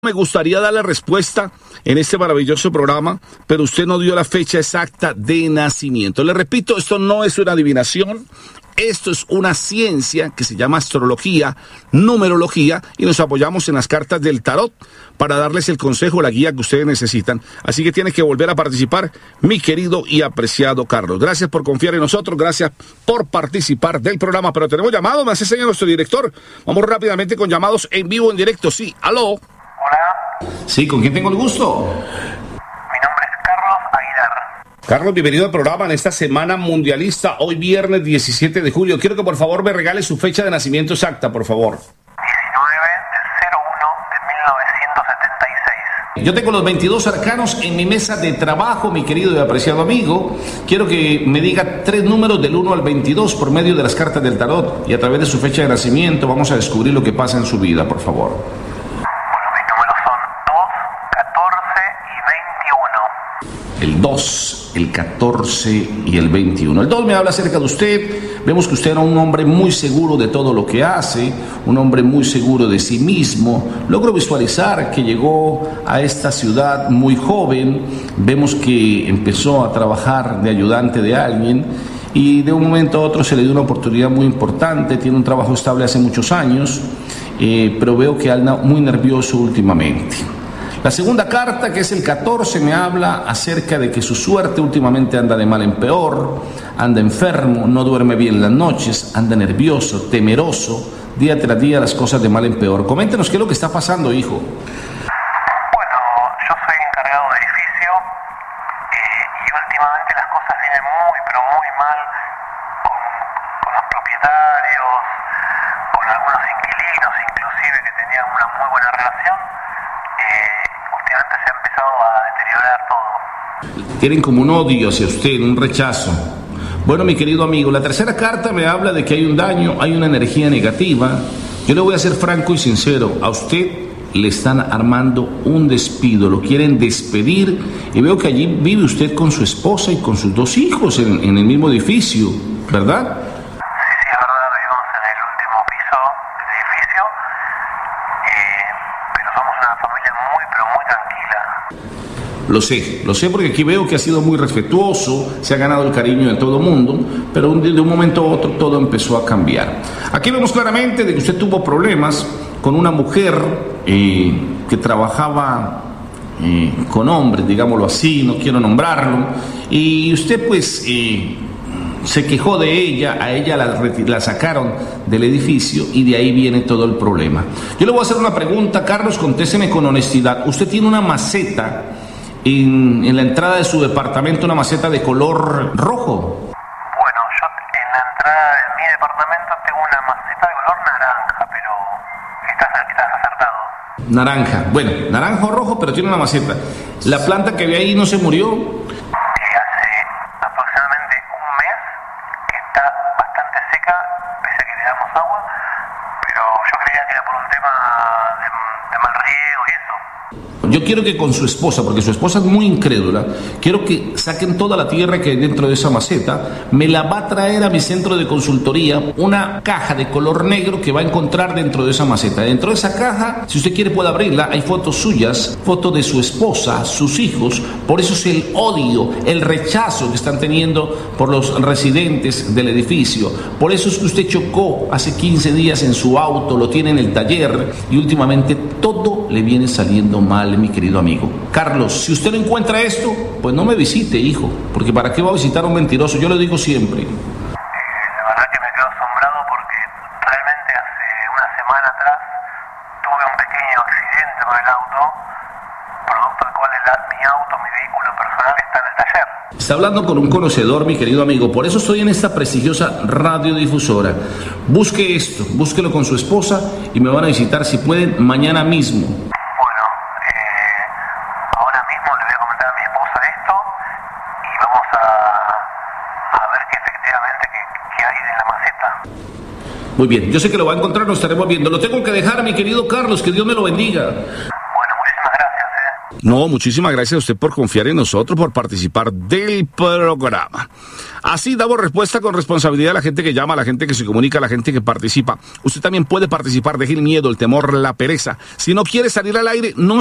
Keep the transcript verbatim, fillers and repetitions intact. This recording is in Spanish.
Me gustaría darle respuesta en este maravilloso programa, pero usted no dio la fecha exacta de nacimiento. Le repito, esto no es una adivinación, esto es una ciencia que se llama astrología, numerología, y nos apoyamos en las cartas del tarot para darles el consejo, la guía que ustedes necesitan. Así que tiene que volver a participar, mi querido y apreciado Carlos. Gracias por confiar en nosotros, gracias por participar del programa. Pero tenemos llamados, me hace señal nuestro director. Vamos rápidamente con llamados en vivo, en directo. Sí, aló. Hola. Sí, ¿con quién tengo el gusto? Mi nombre es Carlos Aguilar. Carlos, bienvenido al programa en esta semana mundialista, hoy viernes diecisiete de julio. Quiero que por favor me regale su fecha de nacimiento exacta, por favor. diecinueve de uno de mil novecientos setenta y seis. Yo tengo los veintidós arcanos en mi mesa de trabajo, mi querido y apreciado amigo. Quiero que me diga tres números del uno al veintidós por medio de las cartas del tarot, y a través de su fecha de nacimiento vamos a descubrir lo que pasa en su vida, por favor. El dos, el catorce y el veintiuno. El dos me habla acerca de usted. Vemos que usted era un hombre muy seguro de todo lo que hace, un hombre muy seguro de sí mismo. Logro visualizar que llegó a esta ciudad muy joven. Vemos que empezó a trabajar de ayudante de alguien y de un momento a otro se le dio una oportunidad muy importante. Tiene un trabajo estable hace muchos años, eh, pero veo que anda muy nervioso últimamente. La segunda carta, que es el catorce, me habla acerca de que su suerte últimamente anda de mal en peor, anda enfermo, no duerme bien las noches, anda nervioso, temeroso, día tras día las cosas de mal en peor. Coméntenos qué es lo que está pasando, hijo. Bueno, yo soy encargado de edificio eh, y últimamente las cosas vienen muy, pero muy mal con, con los propietarios, con algunos inquilinos inclusive que tenían una muy buena relación. Eh, últimamente se ha empezado a deteriorar todo. Tienen como un odio hacia usted, un rechazo. Bueno, mi querido amigo, la tercera carta me habla de que hay un daño, hay una energía negativa. Yo le voy a ser franco y sincero, a usted le están armando un despido, lo quieren despedir, y veo que allí vive usted con su esposa y con sus dos hijos en, en el mismo edificio, ¿verdad? Lo sé, lo sé porque aquí veo que ha sido muy respetuoso, se ha ganado el cariño de todo el mundo, pero de un momento a otro todo empezó a cambiar. Aquí vemos claramente de que usted tuvo problemas con una mujer eh, que trabajaba eh, con hombres, digámoslo así, no quiero nombrarlo, y usted pues eh, se quejó de ella, a ella la, la sacaron del edificio y de ahí viene todo el problema. Yo le voy a hacer una pregunta, Carlos, contésteme con honestidad. Usted tiene una maceta En, en la entrada de su departamento, una maceta de color rojo. Bueno, yo en la entrada de mi departamento tengo una maceta de color naranja, pero estás, estás acertado. Naranja, bueno, naranja o rojo, pero tiene una maceta. ¿La planta que ve ahí no se murió? Eh, hace aproximadamente un mes que está bastante seca, pese a que le damos agua, pero yo creía que era por un tema de, de mal riego y eso. Yo quiero que con su esposa, porque su esposa es muy incrédula, quiero que saquen toda la tierra que hay dentro de esa maceta, me la va a traer a mi centro de consultoría, una caja de color negro que va a encontrar dentro de esa maceta. Dentro de esa caja, si usted quiere puede abrirla, hay fotos suyas, fotos de su esposa, sus hijos. Por eso es el odio, el rechazo que están teniendo por los residentes del edificio. Por eso es que usted chocó hace quince días en su auto, lo tiene en el taller y últimamente todo le viene saliendo mal, mi querido amigo. Carlos, si usted no encuentra esto, pues no me visite, hijo, porque ¿para qué va a visitar a un mentiroso? Yo lo digo siempre. Eh, la verdad que me quedo asombrado porque realmente hace una semana atrás tuve un pequeño accidente con el auto, producto del cual el, mi auto, mi vehículo personal está en el taller. Está hablando con un conocedor, mi querido amigo, por eso estoy en esta prestigiosa radiodifusora. Busque esto, búsquelo con su esposa y me van a visitar si pueden mañana mismo. Muy bien, yo sé que lo va a encontrar, nos estaremos viendo. Lo tengo que dejar, mi querido Carlos, que Dios me lo bendiga. Bueno, muchísimas gracias, ¿eh? No, muchísimas gracias a usted por confiar en nosotros, por participar del programa. Así damos respuesta con responsabilidad a la gente que llama, a la gente que se comunica, a la gente que participa. Usted también puede participar, deje el miedo, el temor, la pereza. Si no quiere salir al aire, no